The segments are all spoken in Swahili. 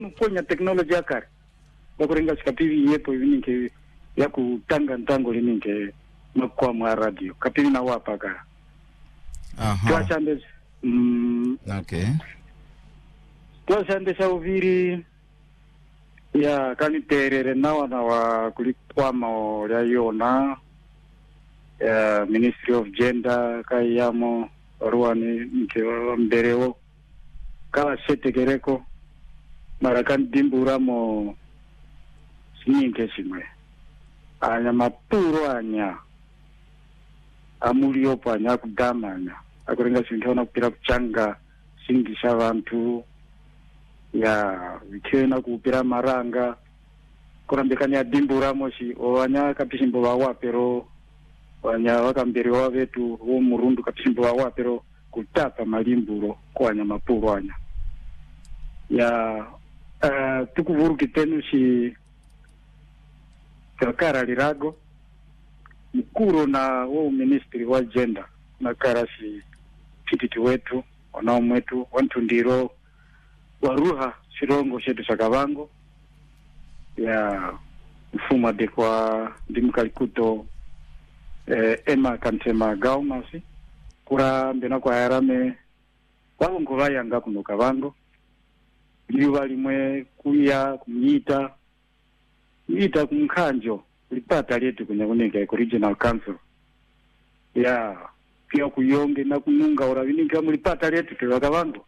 Mponya teknolojia yakari bakurenga sikapivi yepo ivinike ya kutanga ntango lininke makwa mwa radio kapivi na wapa ka tuachande okay tuachande uviri ya kaniterere nawa na wa kulikwama ya yona Ministry of Gender kayamo ruani nke wa mbereo kala shetegereko marakan dimburamo sininke simwe anya mapuro anya amulio panya kudamanya akurenga sintona kupira kuchanga singisha vantu ya vikena kupira maranga kurambekanya dimburamo si owanya kapishimbo wawapero wanya wakamberewa vetu wo murundu kapishimbo wawapero kutapa malimburo kwanya mapuro anya ya tukuvuru kitenu si kakara lirago mkuro na wo ministry wa gender na kara si kititi wetu wanao mwetu wantundiro waruha sirongo shetu sakavango ya mfuma de kwa dimkalikuto ema kantema gaumasi kura mbena kwa yarame walongo vayanga kuno kavango liwa limwe kuya kumyita kumkanjo lipata letu kwenye kunenge regional council ya pia kuyonge na kununga uravininga mulipata letu tuwakavango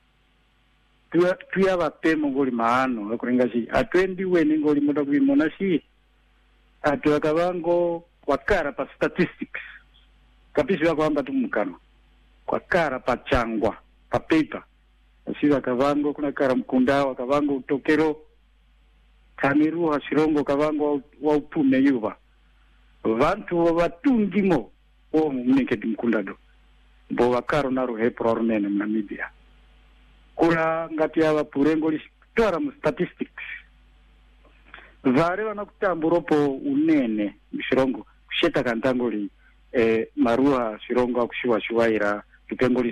tuya vapemo ngoli maano akurenga si atwendi weni ngoli muda kuimona si atuwakavango wakara pa statistics kapisi wako amba tumukano kwa kara pa changwa pa paper asiwa kavango kuna kara mkunda wa kavango utokero kamiruha sirongo kavango wa upume yuva vantu watungimo o mnike mkunda do bo wakaro na ruhepro rumene Namibia kura ngati ava purengo listora mu statistics vare wana kutamburopo unene msirongo kusheta kantangoli maruha sirongo akushiwa shiwaira tutengoli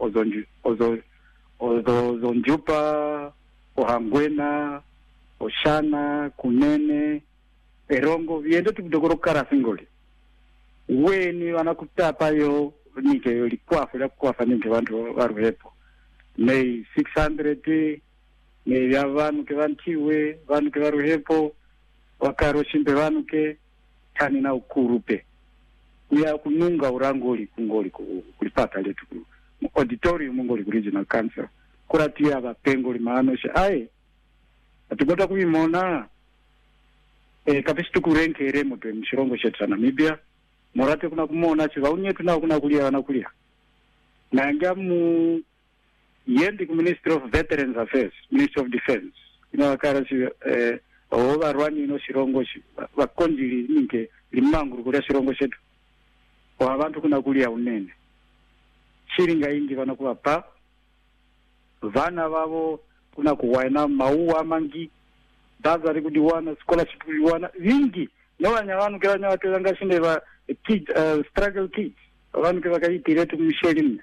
zonjupa ohangwena oshana kunene erongo viende tukudokoro kara singoli weni wanakutapa yo nike likwafu la kwafa nike vantu waruhepo nei 600 nei ya vanu ke vantiwe vanu ke varuhepo wakaro shimbe vanu ke tani na ukurupe uya kununga urangoli kungoli kulipata letu auditorium ngoli regional council kurati aba pengoli maano she ai atugota kuimona kapisi kurenkere moto mshirongo shetu Namibia morate kuna kumona chiva unyetu na kuna kulia wanakulia na ngamu yendi ku Ministry of Veterans Affairs, Ministry of Defense inawakara si owa rwani no shirongo shi wakonjili ninke limangu kulia shirongo shetu kwa abantu kuna kulia unene shiringa ingi wanakuwa pa vana wavo kuna kuwaina maua mangi daza kudiwana scholarship kudiwana vingi nawanya wanu kila watu wanga shinde wa kids struggle kids wanu kwa kaitire tu msheli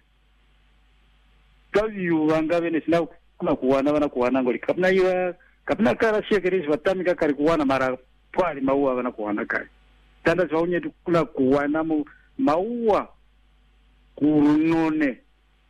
kazi wanga bene sina kuna kuwana wana kuwana ngoli kapna iwa kapna kara shekerezi watamika kari kuwana mara pwali maua wana kuwana kari tanda zaunye kuna kuwana maua kurunone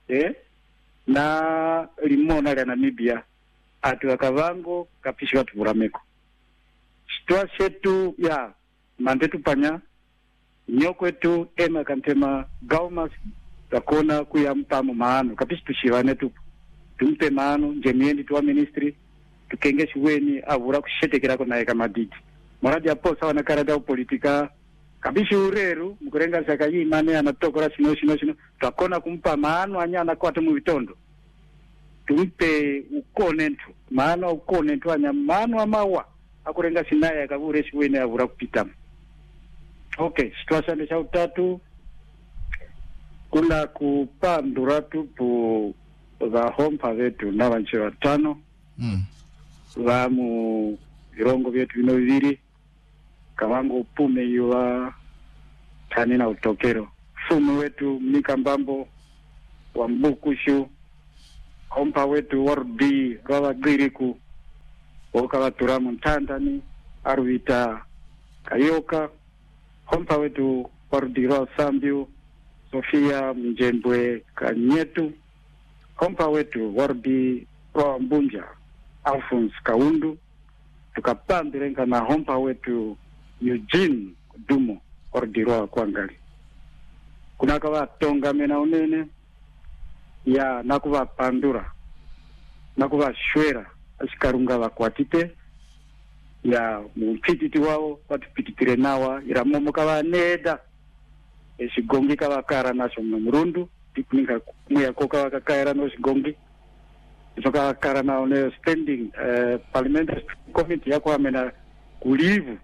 na limona la Namibia atu wakavango kapishi watu burameko shtua shetu ya mandetu panya nyoko etu ema kantema gaumas takona kuya mpamo maano kapishi tushiwane tu tumpe maano njemiendi tuwa ministry tukengeshi weni avura kushetekera na eka madidi moradi ya posa wana karada politika kabishi ureru mkurenga saka hii mane anatokora sino takona kumpa maano anyana kwa tumu vitondo tumpe ukonentu maano ukonentu anya maano amawa akurenga sinaya akavure shiwene avura kupitamu situation cha utatu kuna kupandura tupu za hompa vetu na wanche watano vamu virongo vyetu vino viviri kawango upume yuwa tani na utokero fumu wetu mnika mbambo wa mbukushu hompa wetu wardi rawa giriku Oka Turamu Ntandani, Arvita Kayoka, Hompa wetu Warudiro Sambiu, Sofia Mjembwe Kanyetu, Hompa wetu Warudi Roa Mbunja, Alphonse Kaundu, tukapambirenga na hompa wetu Eugene Dumo Warudiro Kwangali. Kuna kawa tonga mena unene, ya nakuwa pandura, nakuwa shwera, asikarunga wakwatite, ya mpititi wao, watu pititire nawa, ila momo kawa neda, shigongi kawa kara naso mnumurundu, tikuninga kumuya koka wakakaira no shigongi, isoka kara na one standing parliamentary committee yako wamena kulivu,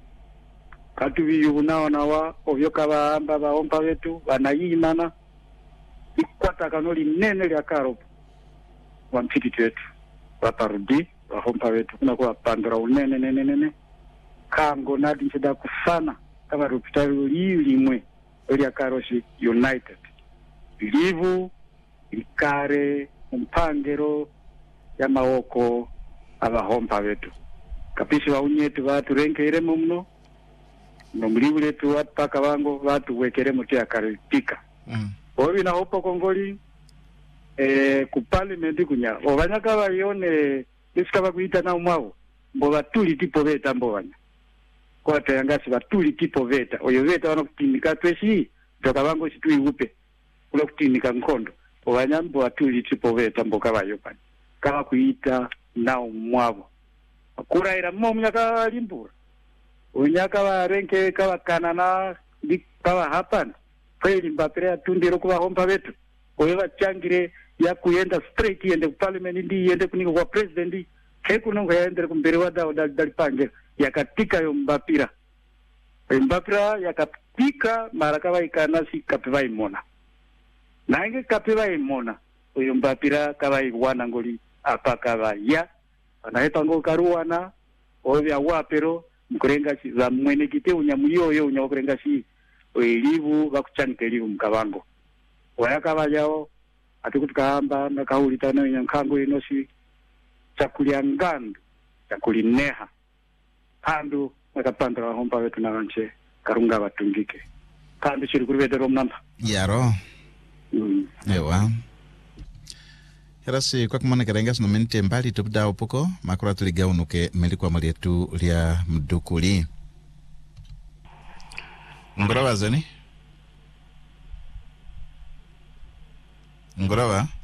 katu viyu nawa, ovyo kawa amba waompa wetu, wanayinana, ikwata kanoli nene ya karopu, wampititi wetu, waparudi, wahompa wetu, kuna kuwa pandora unene, kango nadi nchida kufana, kama rupitari ulimwe, ya karoshi United. Livu, ikare, mpangero, ya maoko, abahompa wetu. Kapishi wa unyetu watu renkere mumno, nomlivu letu watu paka wango, watu wekere mutia karipika. Ovi na hopo kongoli, kuparlimenti kunya. Obanyaka wa yone, iskaba kuita na umwawo, mbo batuli tipo veta mbovanya. Kwa tayangasi batuli tipo veta. Oyo veta wana kutinika twesi, toka wango situi upe. Kula kutinika nkondo. Obanya mbo batuli tipo veta mboka wa yopani. Kawa kuita na umwawo. Kura ira mnyaka limbura. Unyaka wa renke kawa kanana, kawa hapana. Kweli mbapere atundiro kuwa hompa wetu. Oyewa changire ya kuenda straight yende parliament ndi yende kunika kwa president ndi. Heku nunga ya endere kumbere wadao dalipange. Ya katika yo mbapira. Mbapira ya katika marakawa ikanasi kapiva imona. Na inge kapiva imona. Oyo mbapira kawa iwana ngoli apa kawa ya. Anaheta ngo karuwana. Ovya wapero. Mkurenga si za mwene kite unyamuyoyo unyamukurenga si. Elivu bakuchanika elivu mkabango. Wayaka wajao atukutukahamba na kauli tano nyankango inosi chakulia ngandu, chakulineha. Pandu nakapandra wa hompa wetu na wanche karunga watungike. Pandu shirikuri wedero mnamba. Yaro. Ewa. Herasi kwa kumana kerenga sino menite mbali tupida upoko makura tuliga unuke melikuwa malietu lia mdukuli. Ngurawa zani? Ngurawa?